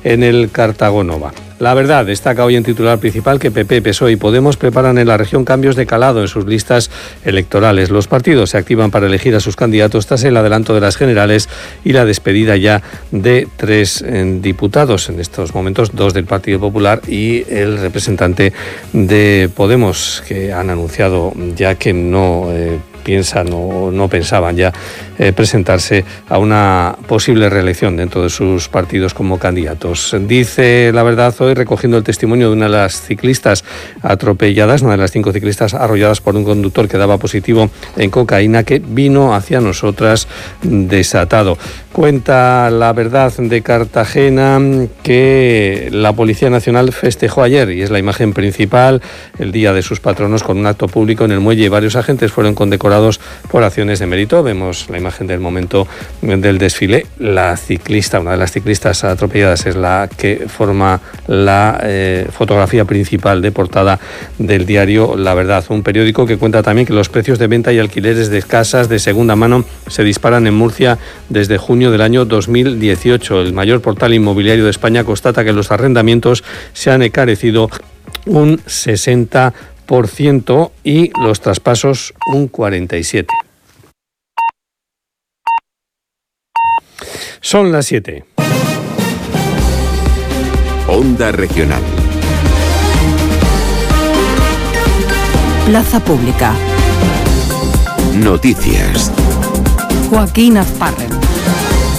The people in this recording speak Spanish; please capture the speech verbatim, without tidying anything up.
en el Cartago Nova. La Verdad destaca hoy en titular principal que P P, P S O E y Podemos preparan en la región cambios de calado en sus listas electorales. Los partidos se activan para elegir a sus candidatos tras el adelanto de las generales y la despedida ya de tres eh, diputados, en estos momentos dos del Partido Popular y el representante de Podemos, que han anunciado ya que no eh, piensan o no pensaban ya eh, presentarse a una posible reelección dentro de sus partidos como candidatos. Dice La Verdad hoy, recogiendo el testimonio de una de las ciclistas atropelladas, una de las cinco ciclistas arrolladas por un conductor que daba positivo en cocaína, que vino hacia nosotras desatado. Cuenta La Verdad de Cartagena que la Policía Nacional festejó ayer, y es la imagen principal, el día de sus patronos, con un acto público en el muelle, y varios agentes fueron condecorados por acciones de mérito. Vemos la imagen del momento del desfile. La ciclista, una de las ciclistas atropelladas, es la que forma la eh, fotografía principal de portada del diario La Verdad, un periódico que cuenta también que los precios de venta y alquileres de casas de segunda mano se disparan en Murcia desde junio del año dos mil dieciocho. El mayor portal inmobiliario de España constata que los arrendamientos se han encarecido un sesenta por ciento y los traspasos un cuarenta y siete por ciento. Son las siete. Onda Regional. Plaza Pública. Noticias. Joaquín Azparren.